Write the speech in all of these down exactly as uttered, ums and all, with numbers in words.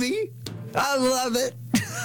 movie. I love it.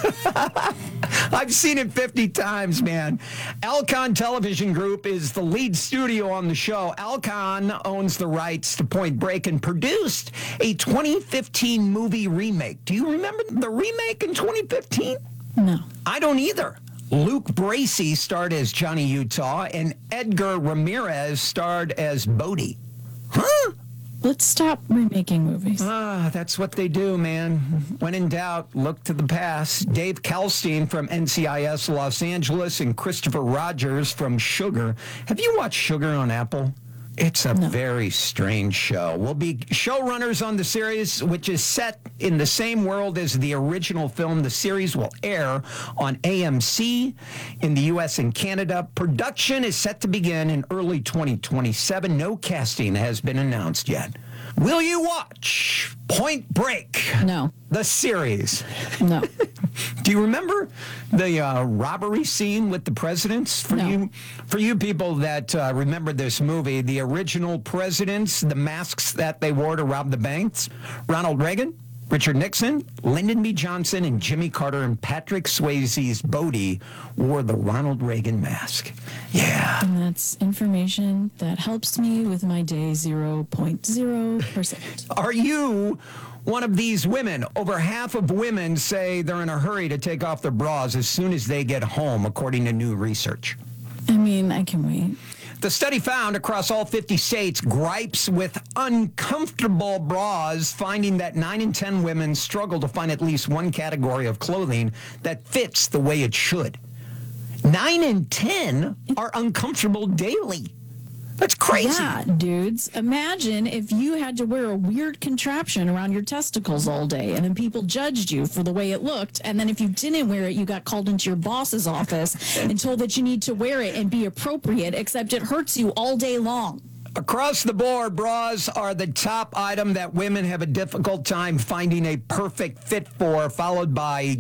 I've seen it fifty times, man. Alcon Television Group is the lead studio on the show. Alcon owns the rights to Point Break and produced a twenty fifteen movie remake. Do you remember the remake in twenty fifteen? No. I don't either. Luke Bracey starred as Johnny Utah, and Edgar Ramirez starred as Bodie. Huh? Let's stop remaking movies. Ah, that's what they do, man. When in doubt, look to the past. Dave Kalstein from N C I S Los Angeles and Christopher Rogers from Sugar. Have you watched Sugar on Apple? It's a no. very strange show. We'll be showrunners on the series, which is set in the same world as the original film. The series will air on A M C in the U S and Canada. Production is set to begin in early twenty twenty-seven. No casting has been announced yet. Will you watch Point Break? No. The series? No. Do you remember the uh, robbery scene with the presidents? For no. you, for you people that uh, remember this movie, the original presidents, the masks that they wore to rob the banks: Ronald Reagan, Richard Nixon, Lyndon B. Johnson, and Jimmy Carter, and Patrick Swayze's Bodie wore the Ronald Reagan mask. Yeah. And that's information that helps me with my day zero point zero percent. Are you one of these women? Over half of women say they're in a hurry to take off their bras as soon as they get home, according to new research. I mean, I can wait. The study found across all fifty states gripes with uncomfortable bras, finding that nine in ten women struggle to find at least one category of clothing that fits the way it should. nine in ten are uncomfortable daily. That's crazy. Yeah, dudes. Imagine if you had to wear a weird contraption around your testicles all day, and then people judged you for the way it looked, and then if you didn't wear it, you got called into your boss's office and told that you need to wear it and be appropriate, except it hurts you all day long. Across the board, bras are the top item that women have a difficult time finding a perfect fit for, followed by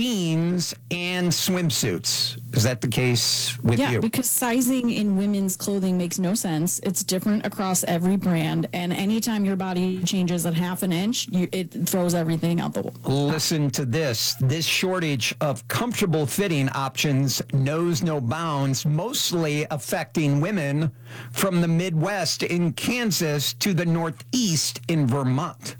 jeans and swimsuits. Is that the case with yeah, you? Yeah, because sizing in women's clothing makes no sense. It's different across every brand, and anytime your body changes at half an inch, you, it throws everything out the wall. Listen to this. This shortage of comfortable fitting options knows no bounds, mostly affecting women from the Midwest in Kansas to the Northeast in Vermont.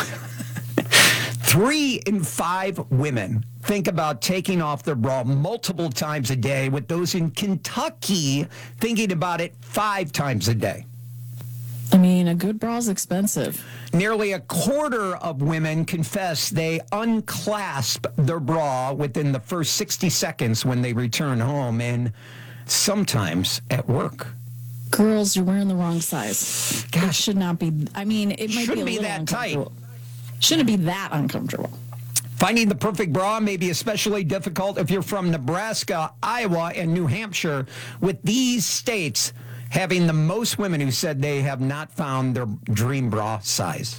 Three in five women think about taking off their bra multiple times a day, with those in Kentucky thinking about it five times a day. I mean, a good bra is expensive. Nearly a quarter of women confess they unclasp their bra within the first sixty seconds when they return home, and sometimes at work. Girls, you're wearing the wrong size. Gosh, it should not be. I mean, it might Shouldn't be a be little that tight. Shouldn't be that uncomfortable. Finding the perfect bra may be especially difficult if you're from Nebraska, Iowa, and New Hampshire, with these states having the most women who said they have not found their dream bra size.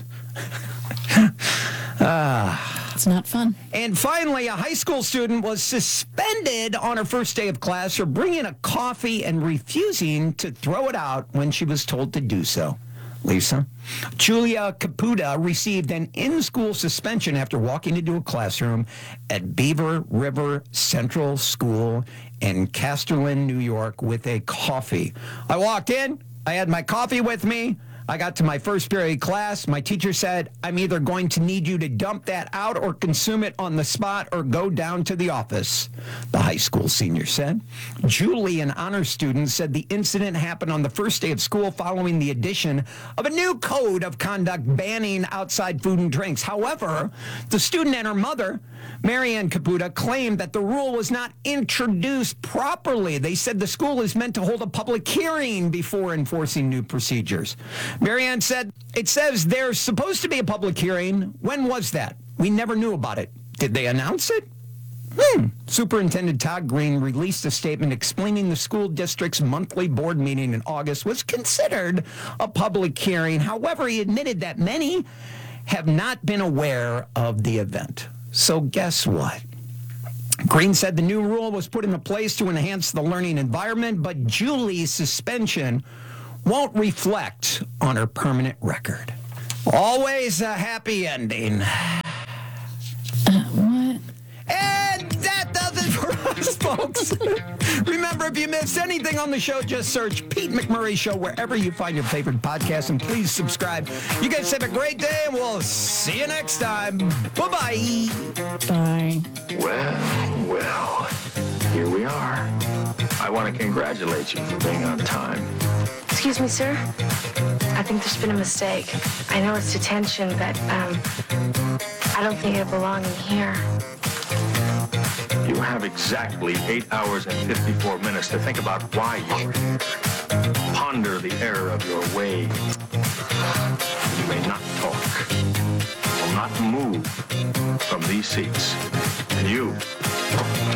Ah, it's not fun. And finally, a high school student was suspended on her first day of class for bringing a coffee and refusing to throw it out when she was told to do so. Lisa? Julia Caputa received an in-school suspension after walking into a classroom at Beaver River Central School in Casterland, New York, with a coffee. I walked in. I had my coffee with me. I got to my first period class. My teacher said, I'm either going to need you to dump that out or consume it on the spot or go down to the office, the high school senior said. Julie, an honor student, said the incident happened on the first day of school following the addition of a new code of conduct banning outside food and drinks. However, the student and her mother, Marianne Caputa, claimed that the rule was not introduced properly. They said the school is meant to hold a public hearing before enforcing new procedures. Marianne said, it says there's supposed to be a public hearing. When was that? We never knew about it. Did they announce it? Hmm. Superintendent Todd Green released a statement explaining the school district's monthly board meeting in August was considered a public hearing. However, he admitted that many have not been aware of the event. So guess what? Green said the new rule was put into place to enhance the learning environment, but Julie's suspension won't reflect on her permanent record. Always a happy ending. Remember, if you missed anything on the show, just search Pete McMurray Show wherever you find your favorite podcast, and please subscribe. You guys have a great day, and we'll see you next time. Bye-bye. Bye. Well, well, here we are. I want to congratulate you for being on time. Excuse me, sir. I think there's been a mistake. I know it's detention, but um, I don't think I belong in here. You have exactly eight hours and fifty-four minutes to think about why you ponder the error of your ways. You may not talk, will not move from these seats. And you